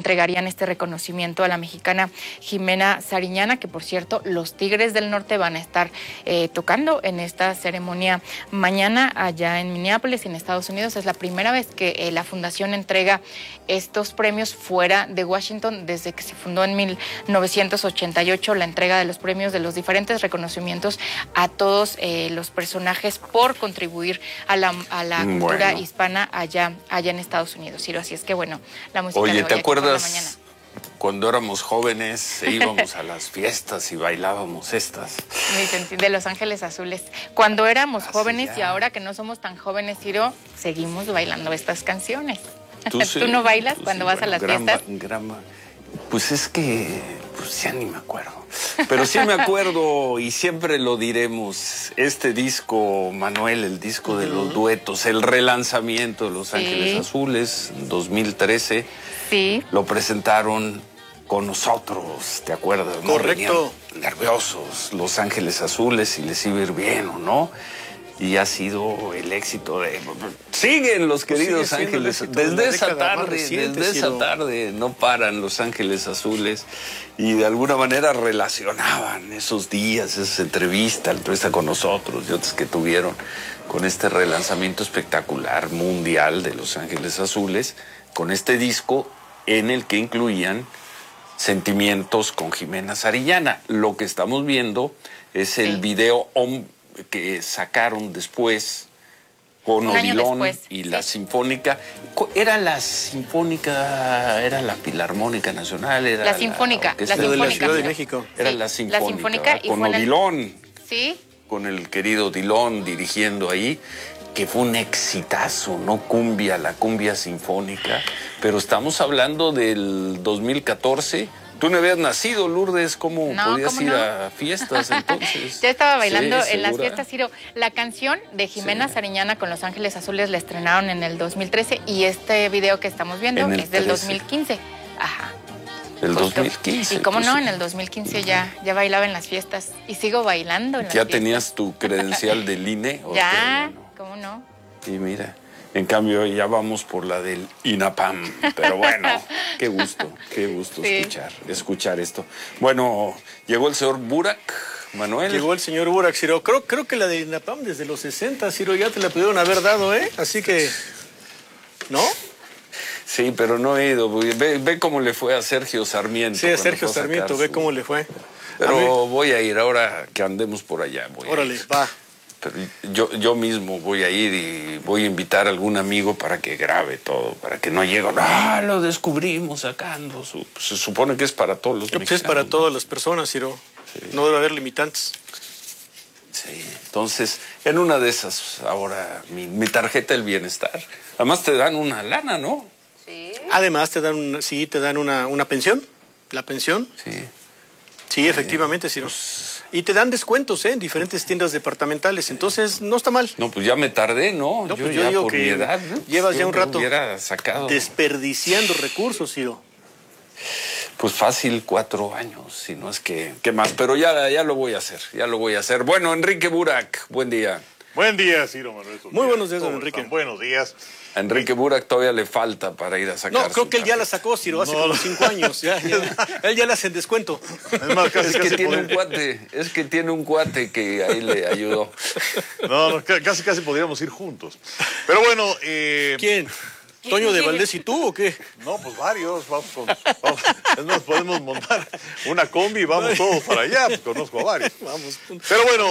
entregarían este reconocimiento a la mexicana Ximena Sariñana, que por cierto los Tigres del Norte van a estar tocando en esta ceremonia mañana allá en Minneapolis, en Estados Unidos. Es la primera vez que la fundación entrega estos premios fuera de Washington desde que se fundó en 1988, la entrega de los premios, de los diferentes reconocimientos a todos los personajes por contribuir a la cultura hispana allá en Estados Unidos, Ciro. Así es que bueno, la música. Oye, ¿te acuerdas cuando éramos jóvenes íbamos a las fiestas y bailábamos estas? De Los Ángeles Azules. Cuando éramos jóvenes y ahora que no somos tan jóvenes, Ciro, seguimos bailando estas canciones. ¿Tú no bailas cuando vas a las fiestas? Pues es que pues ya ni me acuerdo. Pero sí me acuerdo y siempre lo diremos. Este disco, Manuel, el disco de los duetos, el relanzamiento de Los Ángeles Azules, 2013. Sí. Lo presentaron con nosotros, ¿te acuerdas? Correcto. Venían nerviosos Los Ángeles Azules, si les iba a ir bien o no. Y ha sido el éxito de... Siguen los queridos Ángeles. Desde esa tarde no paran Los Ángeles Azules. Y de alguna manera relacionaban esos días, esas entrevistas, la entrevista con nosotros y otras que tuvieron con este relanzamiento espectacular mundial de Los Ángeles Azules, con este disco en el que incluían Sentimientos con Ximena Sariñana. Lo que estamos viendo es el video que sacaron después con Odilon y la Sinfónica. ¿Era la Sinfónica, era la Filarmónica Nacional? Era la Sinfónica, la de la Ciudad de México. Era la Sinfónica y con Odilon. Sí. Con el querido Odilon dirigiendo ahí, que fue un exitazo, ¿no? La cumbia sinfónica. Pero estamos hablando del 2014. Tú no habías nacido, Lourdes. ¿Cómo podías ir a fiestas entonces? Yo estaba bailando en las fiestas, Ciro. La canción de Ximena Sariñana con Los Ángeles Azules la estrenaron en el 2013 y este video que estamos viendo es del 2015. Ajá. El 2015. Y cómo no, en el 2015 ya bailaba en las fiestas y sigo bailando en las fiestas. ¿Ya tenías tu credencial del INE? Ya, ¿cómo no? Y mira, en cambio ya vamos por la del INAPAM. Pero bueno, qué gusto escuchar esto. Bueno, llegó el señor Burak, Manuel. Llegó el señor Burak, Ciro. Creo que la de INAPAM desde los 60, Ciro, ya te la pudieron haber dado, ¿eh? Así que, ¿no? Sí, pero no he ido. Ve cómo le fue a Sergio Sarmiento. Sí, a Sergio Sarmiento, ve cómo le fue. Pero voy a ir ahora que andemos por allá. Órale, va. Pero yo mismo voy a ir y voy a invitar a algún amigo para que grabe todo, para que no llegue, lo descubrimos sacando. Se supone que es para todos los mexicanos. Es para todas las personas, Ciro. Sí. No debe haber limitantes. Sí, entonces, en una de esas, ahora, mi tarjeta del bienestar. Además te dan una lana, ¿no? Sí. Además te dan una pensión. La pensión. Sí. Sí, efectivamente, Ciro. Y te dan descuentos en diferentes tiendas departamentales, entonces no está mal. No, pues ya me tardé, ¿no? Yo digo por que mi edad, ¿no? Llevas ya un rato desperdiciando recursos, Ciro. Pues fácil 4 años, si no es que más. Pero ya lo voy a hacer, Bueno, Enrique Burak, buen día. Buen día, Ciro Manuel. Muy buenos días, don Enrique. Buenos días. A Enrique Burak todavía le falta para ir a sacar. No, creo que él ya la sacó, Ciro, hace como 5 años. Él ya la hace en descuento. Es más, casi tiene un cuate que ahí le ayudó. No, casi podríamos ir juntos. Pero bueno, ¿quién? ¿Toño de Valdés y tú o qué? No, pues varios. Vamos. Es más, podemos montar una combi y vamos todos para allá. Pues conozco a varios. Vamos. Pero bueno,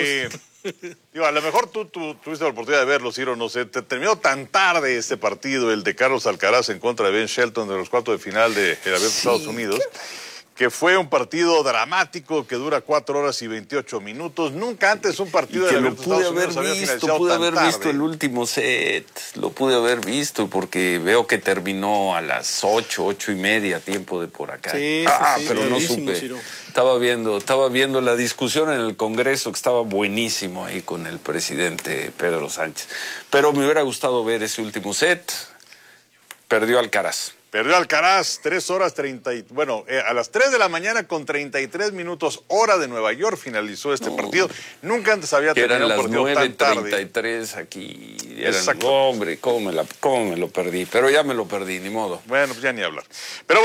a lo mejor tú tuviste la oportunidad de verlo, Ciro, no sé. Te terminó tan tarde este partido, el de Carlos Alcaraz en contra de Ben Shelton de los cuartos de final de el Abierto de Estados Unidos, que fue un partido dramático que dura 4 horas y 28 minutos. Nunca antes un partido de Abierto de Estados Unidos había finalizado pude tan haber tarde. visto el último set, lo pude haber visto porque veo que terminó a las 8:30, tiempo de por acá. Sí, pero no supe. Ciro. Estaba viendo la discusión en el Congreso, que estaba buenísimo ahí con el presidente Pedro Sánchez. Pero me hubiera gustado ver ese último set. Perdió Alcaraz. Perdió Alcaraz, 3 horas 30. A las 3 de la mañana con 33 minutos, hora de Nueva York, finalizó este partido. Nunca antes había terminado un partido tan tarde. Eran las 9:33 aquí. Hombre, ¿cómo me lo perdí? Pero ya me lo perdí, ni modo. Bueno, pues ya ni hablar. Pero